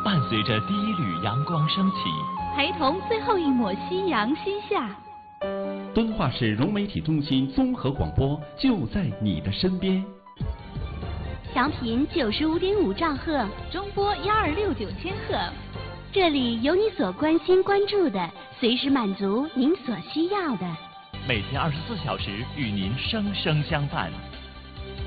伴随着第一缕阳光升起， 陪同最后一抹夕阳西下。 敦化市融媒体中心综合广播就在你的身边。 调频95.5兆赫，中波1269千赫。这里有你所关心关注的，随时满足您所需要的。 每天24小时与您生生相伴。